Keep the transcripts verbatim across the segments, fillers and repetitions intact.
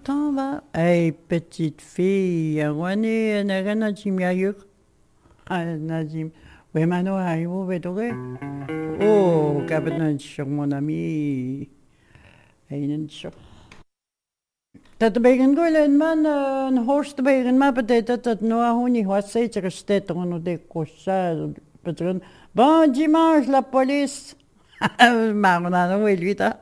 t'en vas? Hey, petite fille, Ronnie, Nagana Jimyayuk. Ah, Najim. Oui, Mano, arrivo, vedore. Oh, cabinet sur mon ami. Einen sur. Dat begin golen man een horst begin maar betekent dat no honi was zeker steeds on de cocha patron bon dimanche la police maar on a no lui ta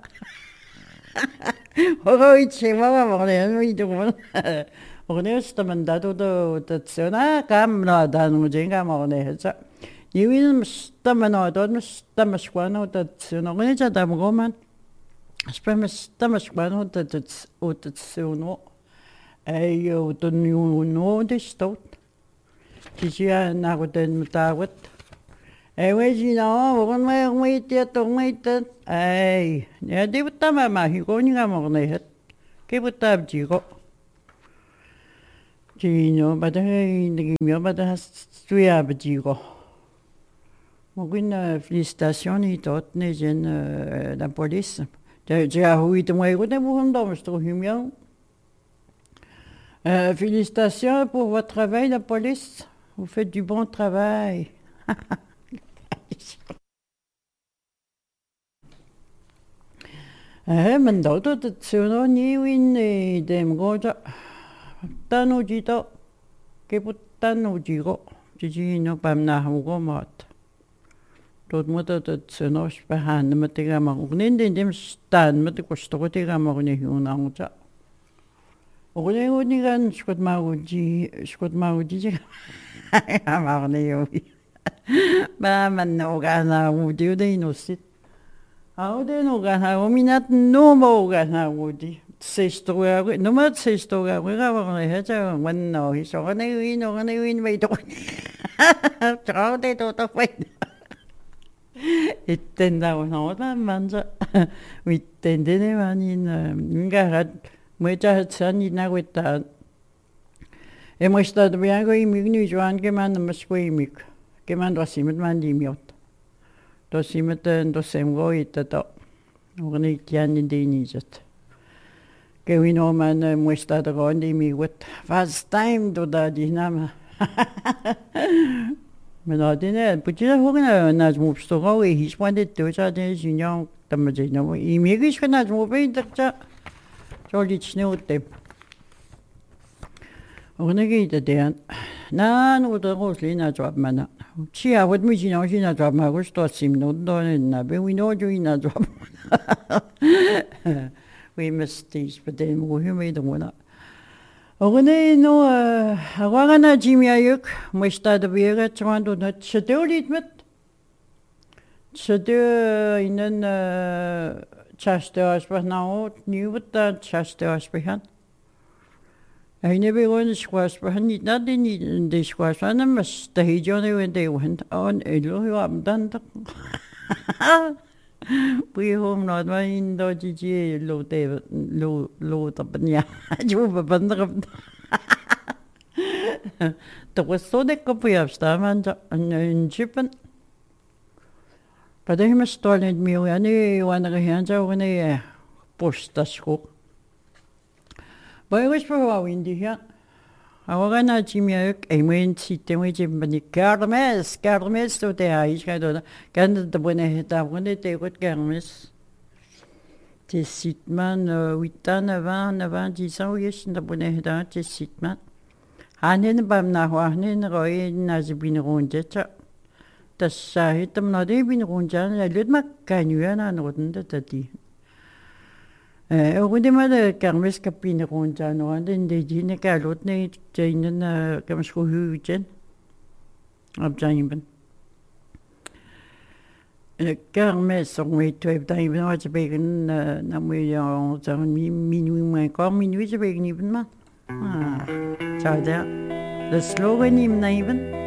Hoi che va va ne oui do on est mandato do tatsona kam na da no jenga ma ne hecha Niwin stamana do stamasquano tatsona ne ja da roman Spremas tamasquano tats utatsuno Ei o tonu no de stout Tisia na go den mutawat Ei we jina o me me te to me te Ei ne de tama ma hi go ni ga mo ne het ke butab ji go Jino ba de ni mi ba de stuya ba ji go Mo gwin félicitations tot ne jen la police Ja, hoe het mij goed hebben gedaan, is toch humiliant. Euh, félicitations pour votre travail, la police. Vous faites du bon travail. Eh, men dat doet het zo nog niet in de mgoja. Tanu jito. Ik heb tanu jiro. Jiji no pam na hugo mat. Tot moet het het zo nog behandelen met de gamma. Ook niet in de staan met de kosten de gamma niet hun angja. Ook niet goed niet gaan schot mauji schot mauji. Ja maar nee joh. Maar man no gaan nou die de no sit. Hou de no gaan nou minat no mo gaan nou die. Sestoa no maar sestoa we gaan we het zo man no is zo nee wie no nee wie weet toch. Trouw de tot of weet. Itten 나오다 만져 윗텐데네 많이 뭔가 뭐자 산이 나고 있다. 에모스타도 비하고 이미니 좋아한 게만 넘스고 이미 게만 도시면 만디미었. 도시면 도셈고 있다도 우리 기한인 데니졌. 게위노만 모스타도 건디 미고 fast time 도다 디나마. Men når den er på det her er når du står og i spandet det så det synes der må det når i mig skal når du be der så lidt snø det og når det der na nu der roslin er job man chia hvad mig synes jeg job man også står sim nu der na be vi når jo i job we must this but then we have det one 오늘 너 아와가나 지미아육 뭐스타도 비가 저만도 너 저들이 몇 저들 있는 차스터스 나오 뉴부터 차스터스 한 아이네 비고는 스쿼스 한 나디니 인데 스쿼스는 마스터 히존에 웬데 원 엘로 암단다 Bui hôm nọ mà in đôi chị chị lô tê lô lô tập nhà chú bà bắn tập tập cái số đấy có bây giờ sao mà anh chụp anh bây giờ mà stol này nhiều anh ấy quan cái hiện cho cái này post school bây giờ phải vào India hiện Ahora na chimia ai muen si te muen chim bani carmes carmes to te ai ska do kan de buena heta buena te got carmes te sitman huitan avant avant dix ans yes na buena heta te sitman hanen bam na hanen roi na zibin ronde ta ta sa hitam na de bin ronja na lut mak kanu na noten ta ti Eh, og det med det kermis kapine rundt der nå, den det dine kalot ne tjenen kan man skulle hugen. Op jamben. Eh kermis som vi tog der i var tilbage når vi jo så minut med kom minut tilbage i ben man. Ah. Så der. Det slog en i ben.